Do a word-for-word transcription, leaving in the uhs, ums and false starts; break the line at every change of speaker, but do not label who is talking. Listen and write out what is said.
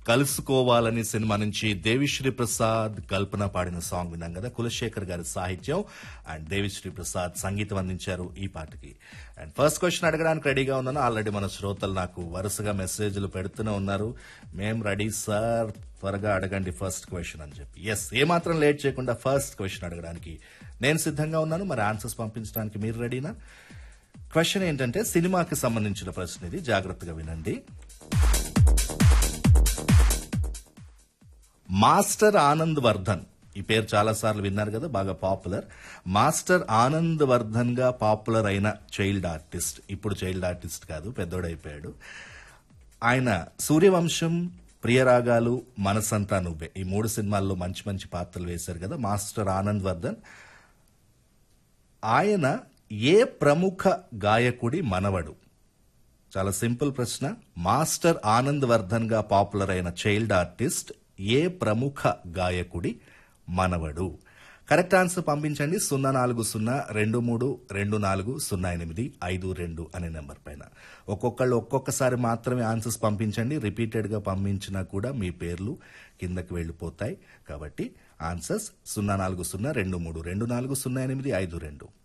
కలుసుకోవాలని cinema నుంచి దేవిశ్రీ ప్రసాద్ కల్పన పాడిన song విన్నాం కదా. కులశేఖర్ గారి సాహిత్యం అండ్ దేవిశ్రీ ప్రసాద్ సంగీతం అందించారు ఈ పాటకి. అండ్ ఫస్ట్ క్వశ్చన్ అడగడానికి రెడీగా ఉన్నాను. ఆల్రెడీ మన శ్రోతలు నాకు వరుసగా మెసేజ్లు పెడుతూనే ఉన్నారు. మేం రెడీ సార్, త్వరగా అడగండి ఫస్ట్ క్వశ్చన్ అని చెప్పి. ఎస్, ఏమాత్రం లేట్ చేయకుండా ఫస్ట్ క్వశ్చన్ అడగడానికి నేను సిద్ధంగా ఉన్నాను. మరి ఆన్సర్స్ పంపించడానికి మీరు రెడీనా? క్వశ్చన్ ఏంటంటే సినిమాకి సంబంధించిన ప్రశ్న ఇది, జాగ్రత్తగా వినండి. మాస్టర్ ఆనంద్ వర్ధన్, ఈ పేరు చాలా సార్లు విన్నారు కదా, బాగా పాపులర్. మాస్టర్ ఆనంద్ వర్ధన్ గా పాపులర్ అయిన చైల్డ్ ఆర్టిస్ట్, ఇప్పుడు చైల్డ్ ఆర్టిస్ట్ కాదు, పెద్దోడైపోయాడు. ఆయన సూర్యవంశం, ప్రియరాగాలు, మనసంతా నువ్వే, ఈ మూడు సినిమాల్లో మంచి మంచి పాత్రలు వేశారు కదా మాస్టర్ ఆనంద్ వర్ధన్. ఆయన ఏ ప్రముఖ గాయకుడి మనవడు? చాలా సింపుల్ ప్రశ్న. మాస్టర్ ఆనంద్ వర్ధన్ గా పాపులర్ అయిన చైల్డ్ ఆర్టిస్ట్ ఏ ప్రముఖ గాయకుడి మనవడు? కరెక్ట్ ఆన్సర్ పంపించండి సున్నా నాలుగు సున్నా రెండు మూడు రెండు నాలుగు సున్నా ఎనిమిది ఐదు రెండు అనే నెంబర్ పైన. ఒక్కొక్కళ్ళు ఒక్కొక్కసారి మాత్రమే ఆన్సర్స్ పంపించండి. రిపీటెడ్ గా పంపించినా కూడా మీ పేర్లు కిందకి వెళ్లిపోతాయి. కాబట్టి ఆన్సర్స్ సున్నా నాలుగు సున్నా రెండు మూడు రెండు నాలుగు సున్నా ఎనిమిది ఐదు రెండు.